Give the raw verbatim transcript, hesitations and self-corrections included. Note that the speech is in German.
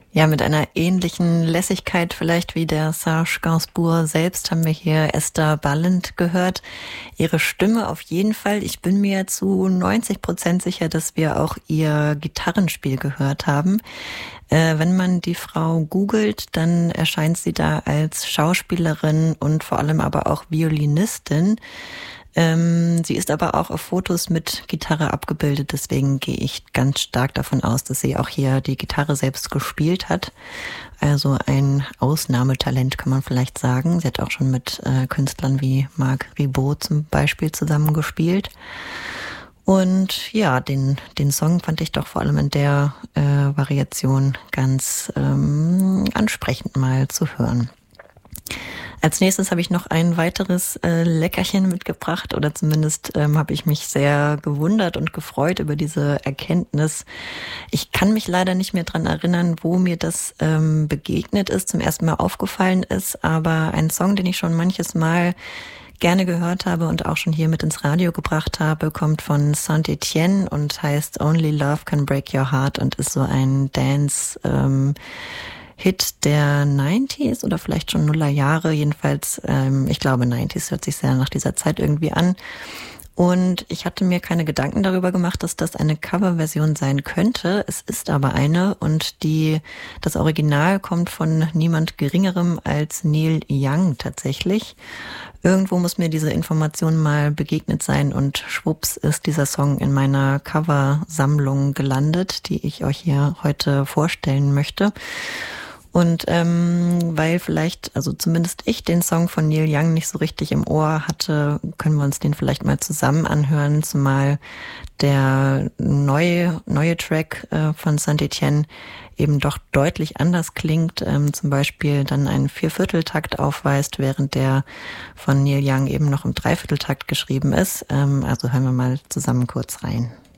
Ja, mit einer ähnlichen Lässigkeit vielleicht wie der Serge Gainsbourg selbst haben wir hier Esther Balint gehört. Ihre Stimme auf jeden Fall. Ich bin mir zu neunzig Prozent sicher, dass wir auch ihr Gitarrenspiel gehört haben. Äh, wenn man die Frau googelt, dann erscheint sie da als Schauspielerin und vor allem aber auch Violinistin. Ähm, sie ist aber auch auf Fotos mit Gitarre abgebildet, deswegen gehe ich ganz stark davon aus, dass sie auch hier die Gitarre selbst gespielt hat. Also ein Ausnahmetalent, kann man vielleicht sagen. Sie hat auch schon mit äh, Künstlern wie Marc Ribot zum Beispiel zusammengespielt. Und ja, den, den Song fand ich doch vor allem in der äh, Variation ganz ähm, ansprechend mal zu hören. Als nächstes habe ich noch ein weiteres äh, Leckerchen mitgebracht, oder zumindest ähm, habe ich mich sehr gewundert und gefreut über diese Erkenntnis. Ich kann mich leider nicht mehr dran erinnern, wo mir das ähm, begegnet ist, zum ersten Mal aufgefallen ist, aber ein Song, den ich schon manches Mal gerne gehört habe und auch schon hier mit ins Radio gebracht habe, kommt von Saint-Etienne und heißt Only Love Can Break Your Heart und ist so ein Dance ähm, Hit der neunziger oder vielleicht schon Nuller Jahre, jedenfalls, ähm, ich glaube neunziger, hört sich sehr nach dieser Zeit irgendwie an. Und ich hatte mir keine Gedanken darüber gemacht, dass das eine Coverversion sein könnte. Es ist aber eine und die, das Original kommt von niemand Geringerem als Neil Young tatsächlich. Irgendwo muss mir diese Information mal begegnet sein und schwupps ist dieser Song in meiner Coversammlung gelandet, die ich euch hier heute vorstellen möchte. Und ähm, weil vielleicht, also zumindest ich den Song von Neil Young nicht so richtig im Ohr hatte, können wir uns den vielleicht mal zusammen anhören, zumal der neue neue Track äh, von Saint-Etienne eben doch deutlich anders klingt, ähm, zum Beispiel dann einen Viervierteltakt aufweist, während der von Neil Young eben noch im Dreivierteltakt geschrieben ist. Ähm, also hören wir mal zusammen kurz rein.